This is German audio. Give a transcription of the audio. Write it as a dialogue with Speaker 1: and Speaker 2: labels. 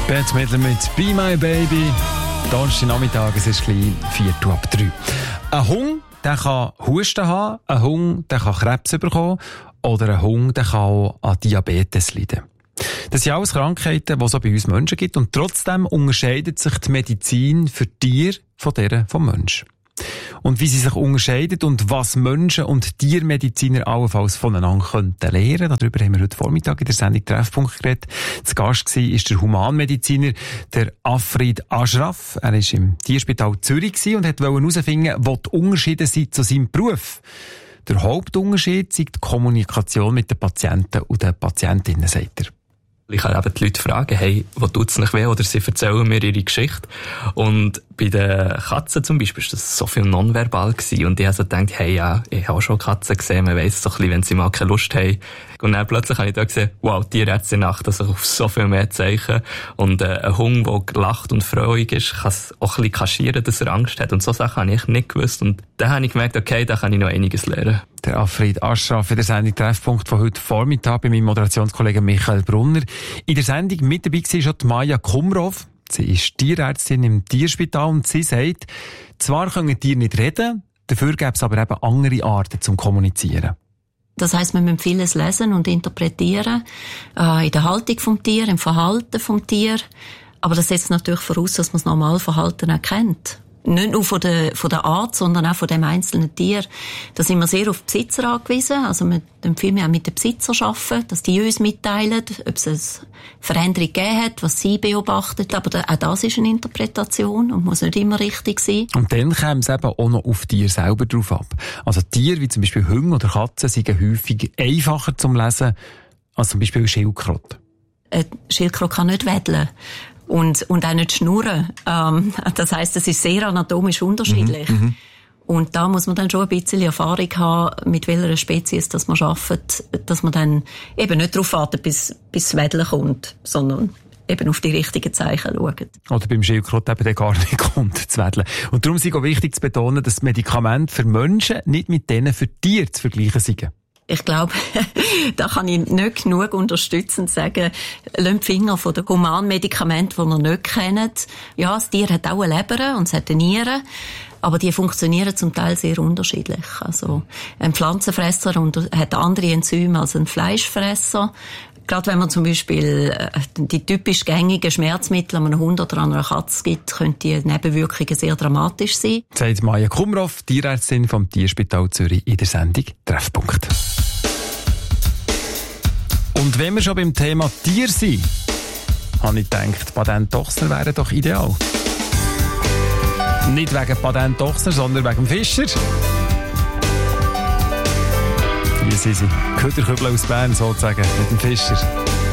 Speaker 1: Bette Midler mit «Be My Baby». Donnerstagnachmittag, es ist gleich 2:45. Ein Hund, der kann Husten haben, ein Hund, der kann Krebs bekommen oder ein Hund, der kann auch an Diabetes leiden. Das sind alles Krankheiten, die es auch bei uns Menschen gibt, und trotzdem unterscheidet sich die Medizin für Tiere von der vom Menschen. Und wie sie sich unterscheidet und was Menschen und Tiermediziner allenfalls voneinander könnten lernen. Darüber haben wir heute Vormittag in der Sendung Treffpunkt geredet. Zu Gast war der Humanmediziner, der Afrid Ashraf. Er war im Tierspital Zürich und wollte herausfinden, wo die Unterschiede sind zu seinem Beruf. Der Hauptunterschied ist die Kommunikation mit den Patienten und den Patientinnen, sagt er.
Speaker 2: Ich kann eben die Leute fragen, hey, wo tut's nicht weh? Oder sie erzählen mir ihre Geschichte. Und bei den Katzen zum Beispiel war das so viel nonverbal gewesen. Und ich habe so gedacht, hey, ja, ich habe auch schon Katzen gesehen, man weiss so ein bisschen, wenn sie mal keine Lust haben. Und dann plötzlich habe ich da gesehen, wow, Tierärztin achtet sich auf so viel mehr Zeichen. Und ein Hund, der lacht und freudig ist, kann es auch ein bisschen kaschieren, dass er Angst hat. Und so Sachen habe ich nicht gewusst. Und dann habe ich gemerkt, okay, da kann ich noch einiges lernen.
Speaker 1: Der Afrid Ashraf in der Sendung Treffpunkt von heute Vormittag bei meinem Moderationskollegen Michael Brunner. In der Sendung mit dabei war schon Maja Kumrov. Sie ist Tierärztin im Tierspital und sie sagt, zwar können Tiere nicht reden, dafür gäbe es aber eben andere Arten zum Kommunizieren.
Speaker 3: Das heisst, wir müssen vieles lesen und interpretieren, in der Haltung vom Tier, im Verhalten vom Tier. Aber das setzt natürlich voraus, dass man das Normalverhalten erkennt. Nicht nur von der Art, sondern auch von dem einzelnen Tier. Da sind wir sehr auf die Besitzer angewiesen. Also wir empfehlen auch mit den Besitzern arbeiten, dass die uns mitteilen, ob es eine Veränderung gegeben hat, was sie beobachten. Aber auch das ist eine Interpretation und muss nicht immer richtig sein.
Speaker 1: Und dann käme es eben auch noch auf Tiere selber drauf ab. Also Tiere wie zum Beispiel Hunde oder Katzen sind häufig einfacher zum Lesen als zum Beispiel eine Schildkröte.
Speaker 3: Eine Schildkröte kann nicht wedeln. Und auch nicht schnurren. Das heisst, es ist sehr anatomisch unterschiedlich. Und da muss man dann schon ein bisschen Erfahrung haben, mit welcher Spezies dass man arbeitet, dass man dann eben nicht darauf wartet, bis das Wedeln kommt, sondern eben auf die richtigen Zeichen schaut.
Speaker 1: Oder beim Schildkröte eben gar nicht kommt, zu wedeln. Und darum ist es auch wichtig zu betonen, dass Medikamente für Menschen nicht mit denen für Tiere zu vergleichen sind.
Speaker 3: Ich glaube, da kann ich nicht genug unterstützend sagen, lasst die Finger von den Humanmedikamenten, die ihr nicht kennt. Ja, das Tier hat auch eine Leber und es hat eine Niere, aber die funktionieren zum Teil sehr unterschiedlich. Also, ein Pflanzenfresser hat andere Enzyme als ein Fleischfresser. Gerade wenn man zum Beispiel die typisch gängigen Schmerzmittel an einem Hund oder an einer Katze gibt, können die Nebenwirkungen sehr dramatisch sein.
Speaker 1: Sagt Maja Kumrov, Tierärztin vom Tierspital Zürich in der Sendung Treffpunkt. Und wenn wir schon beim Thema Tier sind, habe ich gedacht, Patent-Ochsner wären doch ideal. Nicht wegen Patent-Ochsner, sondern wegen dem Fischer. Hier sind sie. Köderkübel aus Bern sozusagen, mit dem Fischer.